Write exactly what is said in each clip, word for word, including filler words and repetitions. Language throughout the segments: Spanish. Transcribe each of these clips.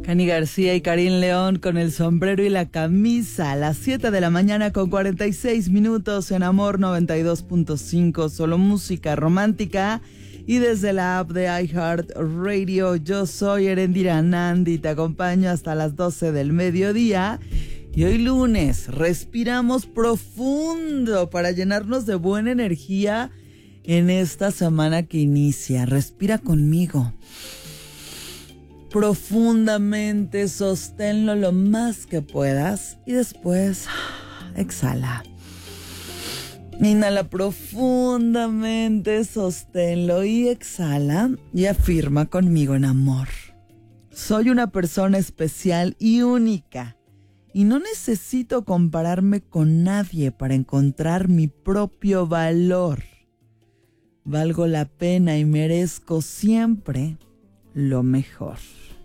Cani García y Karim León con el sombrero y la camisa a las siete de la mañana con cuarenta y seis minutos en Amor noventa y dos punto cinco, solo música romántica. Y desde la app de iHeartRadio, yo soy Erendira Nandi, te acompaño hasta las doce del mediodía. Y hoy lunes, respiramos profundo para llenarnos de buena energía en esta semana que inicia. Respira conmigo. Profundamente, sosténlo lo más que puedas y después exhala. Inhala profundamente, sosténlo y exhala y afirma conmigo en amor. Soy una persona especial y única y no necesito compararme con nadie para encontrar mi propio valor. Valgo la pena y merezco siempre lo mejor.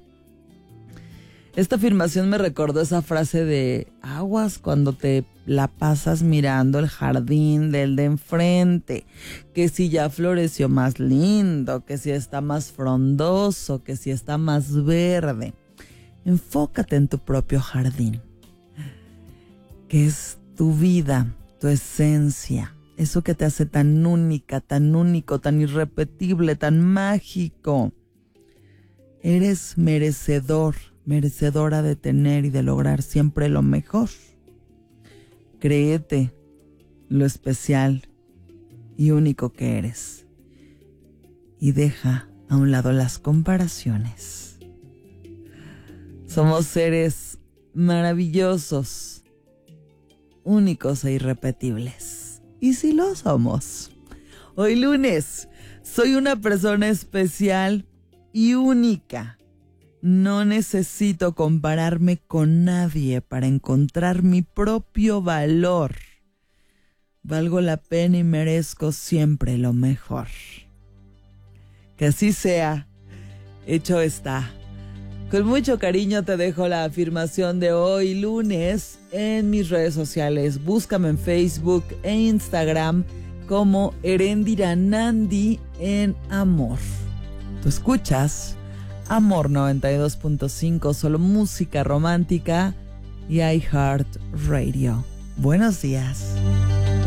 Esta afirmación me recordó esa frase de aguas cuando te la pasas mirando el jardín del de enfrente, que si ya floreció más lindo, que si está más frondoso, que si está más verde. Enfócate en tu propio jardín, que es tu vida, tu esencia, eso que te hace tan única, tan único, tan irrepetible, tan mágico. Eres merecedor, merecedora de tener y de lograr siempre lo mejor. Créete lo especial y único que eres. Y deja a un lado las comparaciones. Somos seres maravillosos, únicos e irrepetibles. Y si lo somos. Hoy lunes, soy una persona especial y única. No necesito compararme con nadie para encontrar mi propio valor. Valgo la pena y merezco siempre lo mejor. Que así sea. Hecho está. Con mucho cariño te dejo la afirmación de hoy lunes en mis redes sociales. Búscame en Facebook e Instagram como Erendira Nandi en Amor. Tú escuchas Amor noventa y dos punto cinco, solo música romántica y iHeartRadio. Buenos días.